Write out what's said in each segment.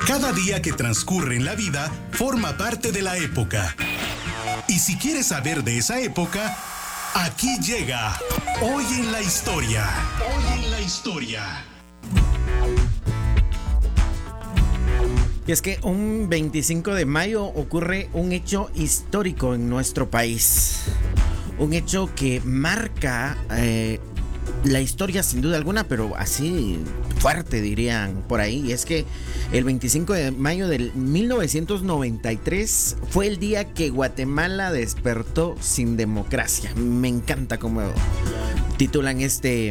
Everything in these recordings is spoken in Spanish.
Cada día que transcurre en la vida forma parte de la época. Y si quieres saber de esa época, aquí llega Hoy en la Historia. Hoy en la Historia. Y es que un 25 de mayo ocurre un hecho histórico en nuestro país. Un hecho que marca la historia sin duda alguna, pero así fuerte dirían por ahí. Y es que el 25 de mayo del 1993 fue el día que Guatemala despertó sin democracia. Me encanta cómo titulan este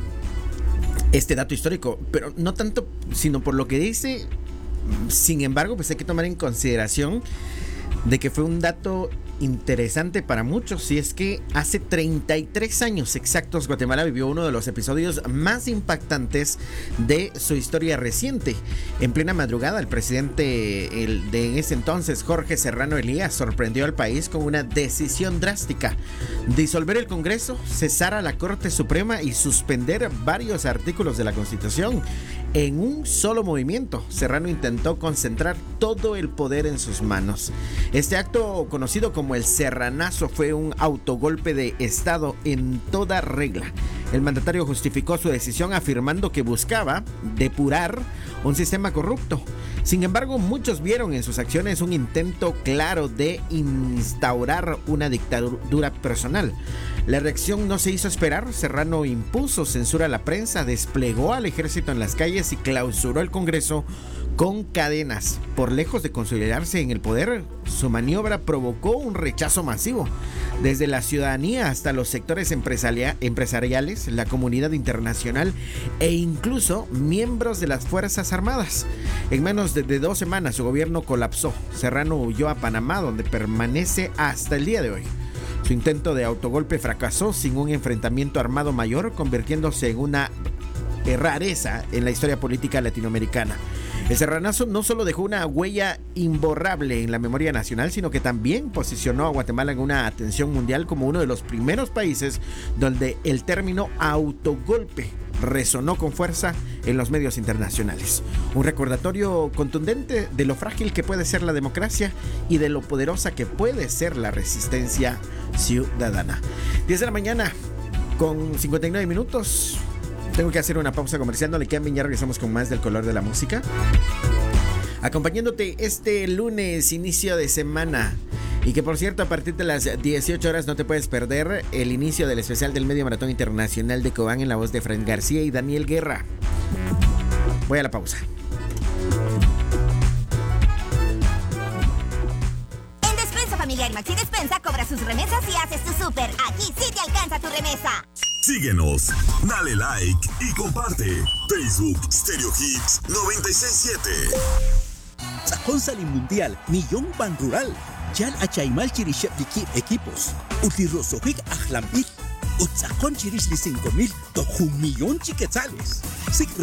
dato histórico, pero no tanto sino por lo que dice. Sin embargo, pues hay que tomar en consideración de que fue un dato interesante para muchos, y es que hace 33 años exactos Guatemala vivió uno de los episodios más impactantes de su historia reciente. En plena madrugada, el presidente de ese entonces, Jorge Serrano Elías, sorprendió al país con una decisión drástica: disolver el Congreso, cesar a la Corte Suprema y suspender varios artículos de la Constitución. En un solo movimiento, Serrano intentó concentrar todo el poder en sus manos. Este acto, conocido como el Serranazo, fue un autogolpe de Estado en toda regla. El mandatario justificó su decisión afirmando que buscaba depurar un sistema corrupto. Sin embargo, muchos vieron en sus acciones un intento claro de instaurar una dictadura personal. La reacción no se hizo esperar. Serrano impuso censura a la prensa, desplegó al ejército en las calles y clausuró el Congreso con cadenas. Por lejos de consolidarse en el poder, su maniobra provocó un rechazo masivo, desde la ciudadanía hasta los sectores empresariales, la comunidad internacional e incluso miembros de las Fuerzas Armadas. En menos de 2 semanas su gobierno colapsó. Serrano huyó a Panamá, donde permanece hasta el día de hoy. Su intento de autogolpe fracasó sin un enfrentamiento armado mayor, convirtiéndose en una rareza en la historia política latinoamericana. El Serranazo no solo dejó una huella imborrable en la memoria nacional, sino que también posicionó a Guatemala en una atención mundial como uno de los primeros países donde el término autogolpe resonó con fuerza en los medios internacionales. Un recordatorio contundente de lo frágil que puede ser la democracia y de lo poderosa que puede ser la resistencia ciudadana. 10 de la mañana con 59 minutos. Tengo que hacer una pausa comercial, no le quedan, ya regresamos con más del color de la música. Acompañándote este lunes, inicio de semana. Y que por cierto, a partir de las 18 horas no te puedes perder el inicio del especial del Medio Maratón Internacional de Cobán en la voz de Fran García y Daniel Guerra. Voy a la pausa. En Despensa Familiar Maxi Despensa cobra sus remesas y haces tu súper. Aquí sí te alcanza tu remesa. Síguenos, dale like y comparte. Facebook Stereo Hits 967. Sakon Salim Mundial, Millón Ban Rural. Jan Achaimal Chirishep equipos. Utirosojik Ahlampik. Utsakon Chirish de 5,000 to 1,000,000 chiquetzales.